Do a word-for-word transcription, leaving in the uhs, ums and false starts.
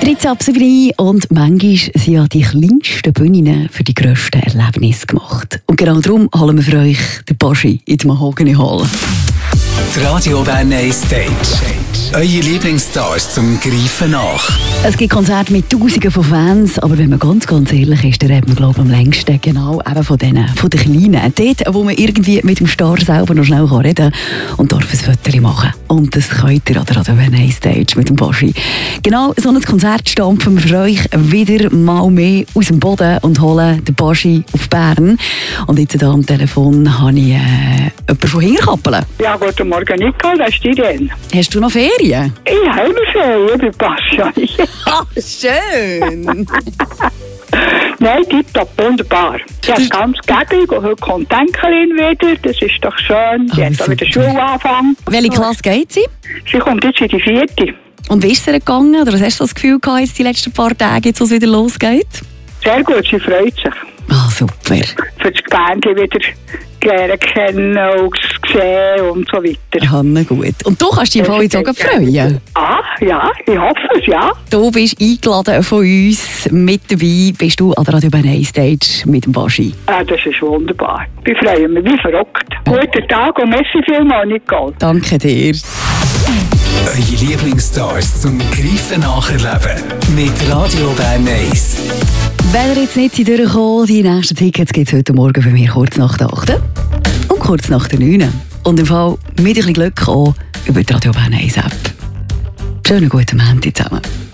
Fritz ab sieben und manchmal sind ja die kleinsten Bühnen für die grössten Erlebnisse gemacht. Und genau darum holen wir für euch den Baschi in die Mahogany Hall. Die Radio Bern Stage. Eure Lieblingsstars zum Greifen nach. Es gibt Konzerte mit Tausenden von Fans, aber wenn man ganz, ganz ehrlich ist, dann redet man, glaube ich, am längsten genau eben von denen, von den Kleinen. Dort, wo man irgendwie mit dem Star selber noch schnell reden kann und darf ein Foto machen. Und das könnt ihr an der Radio Bern Stage mit dem Baschi. Genau so ein Konzert stampfen wir für euch wieder mal mehr aus dem Boden und holen den Baschi auf Bern. Und jetzt hier am Telefon habe ich äh, jemanden von Hinterkappelen. Ja, guten Morgen, Nicole, das ist Irene. Hast du noch Ferien? Ich habe Ferien bei Passion. Ah, schön! Nein, tipptopp, wunderbar. Sie hat ganz gäbig und heute kommt die Enkelin wieder, das ist doch schön. Sie Oh, hat auch wieder super. Schulanfang. Welche Klasse geht sie? Sie kommt jetzt in die vierte. Und wie ist es ihr gegangen? Oder was hast du das Gefühl gehabt, jetzt die letzten paar Tage, jetzt, wo es wieder losgeht? Sehr gut, sie freut sich. Ah, super. Für das Gebärde wieder lernen kennen und sehen und so weiter. Hanne, gut. Und du kannst dich im Fall jetzt auch freuen. Ah, ja, ich hoffe es, ja. Du bist eingeladen von uns. Mit dabei bist du an der Radio Bern Stage mit dem Baschi. Ah, das ist wunderbar. Ich freue mich wie verrückt. Guten Tag und merci vielmals, Nicole. Danke dir. Eure Lieblingsstars zum Greifen nacherleben. Mit Radio Bern Eis. Wenn ihr jetzt nicht durchkommen, die nächsten Tickets gibt es heute Morgen bei mir kurz nach der acht und kurz nach der neun. Und im Fall mit ein bisschen Glück auch über die Radio Bern App. Schönen guten Abend zusammen.